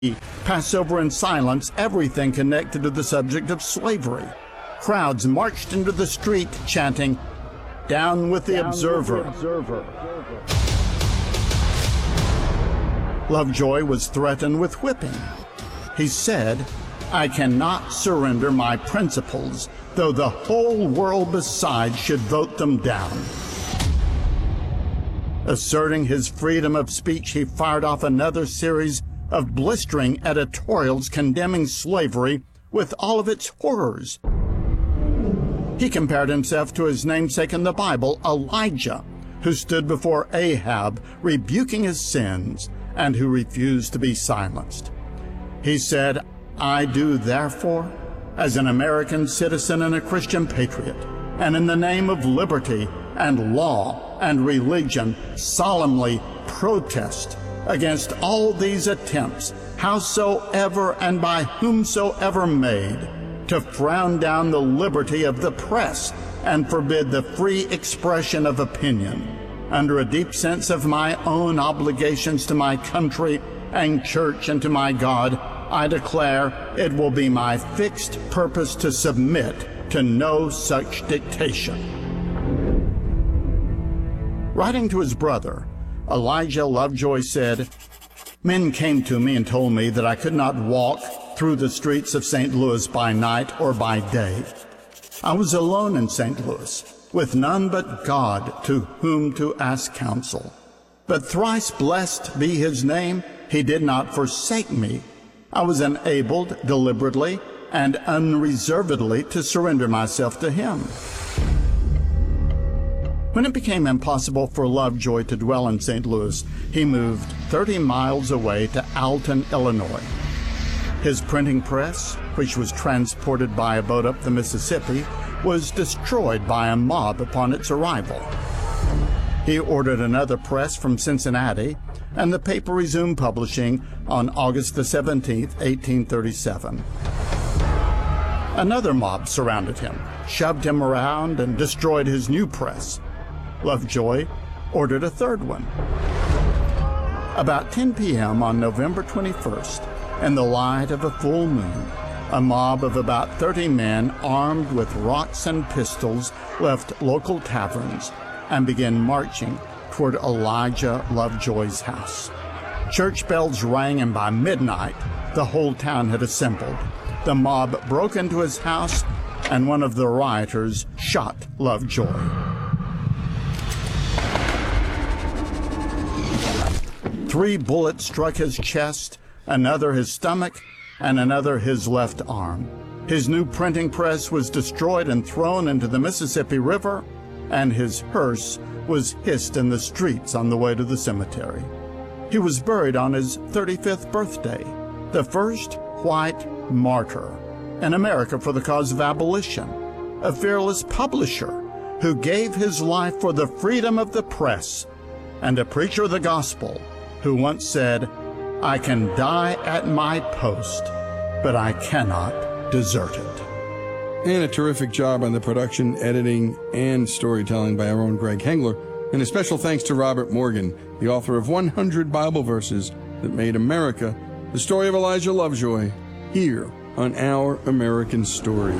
pass over in silence everything connected to the subject of slavery. Crowds marched into the street chanting, "Down with the Observer." Lovejoy was threatened with whipping. He said, "I cannot surrender my principles, though the whole world besides should vote them down." Asserting his freedom of speech, he fired off another series of blistering editorials condemning slavery with all of its horrors. He compared himself to his namesake in the Bible, Elijah, who stood before Ahab, rebuking his sins, and who refused to be silenced. He said, "I do therefore, as an American citizen and a Christian patriot, and in the name of liberty and law and religion, solemnly protest against all these attempts, howsoever and by whomsoever made, to frown down the liberty of the press and forbid the free expression of opinion. Under a deep sense of my own obligations to my country and church and to my God, I declare it will be my fixed purpose to submit to no such dictation." Writing to his brother, Elijah Lovejoy said, "Men came to me and told me that I could not walk through the streets of St. Louis by night or by day. I was alone in St. Louis, with none but God to whom to ask counsel. But thrice blessed be his name, he did not forsake me. I was enabled deliberately and unreservedly to surrender myself to him." When it became impossible for Lovejoy to dwell in St. Louis, he moved 30 miles away to Alton, Illinois. His printing press, which was transported by a boat up the Mississippi, was destroyed by a mob upon its arrival. He ordered another press from Cincinnati, and the paper resumed publishing on August the 17th, 1837. Another mob surrounded him, shoved him around, and destroyed his new press. Lovejoy ordered a third one. About 10 p.m. on November 21st, in the light of a full moon, a mob of about 30 men armed with rocks and pistols left local taverns and began marching toward Elijah Lovejoy's house. Church bells rang, and by midnight, the whole town had assembled. The mob broke into his house, and one of the rioters shot Lovejoy. 3 bullets struck his chest, another his stomach, and another his left arm. His new printing press was destroyed and thrown into the Mississippi River, and his hearse was hissed in the streets on the way to the cemetery. He was buried on his 35th birthday, the first white martyr in America for the cause of abolition, a fearless publisher who gave his life for the freedom of the press, and a preacher of the gospel who once said, "I can die at my post, but I cannot desert it." And a terrific job on the production, editing, and storytelling by our own Greg Hengler. And a special thanks to Robert Morgan, the author of 100 Bible Verses That Made America, the story of Elijah Lovejoy, here on Our American Stories.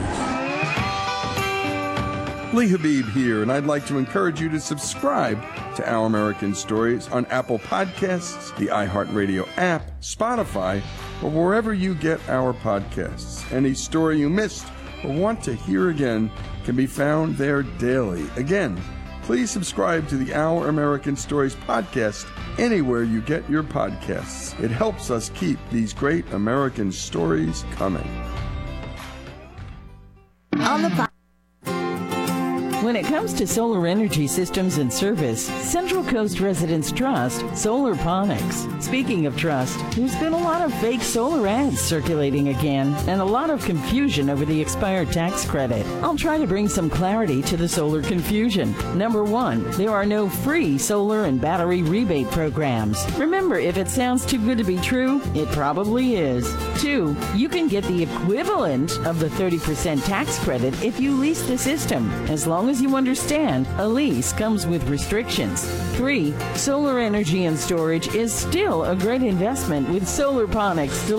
Lee Habib here, and I'd like to encourage you to subscribe to Our American Stories on Apple Podcasts, the iHeartRadio app, Spotify, or wherever you get our podcasts. Any story you missed or want to hear again can be found there daily. Again, please subscribe to the Our American Stories podcast anywhere you get your podcasts. It helps us keep these great American stories coming. On the When it comes to solar energy systems and service, Central Coast Residents trust Solarponics. Speaking of trust, there's been a lot of fake solar ads circulating again and a lot of confusion over the expired tax credit. I'll try to bring some clarity to the solar confusion. Number 1, there are no free solar and battery rebate programs. Remember, if it sounds too good to be true, it probably is. 2, you can get the equivalent of the 30% tax credit if you lease the system, as long as you understand, a lease comes with restrictions. 3. Solar energy and storage is still a great investment with Solarponics.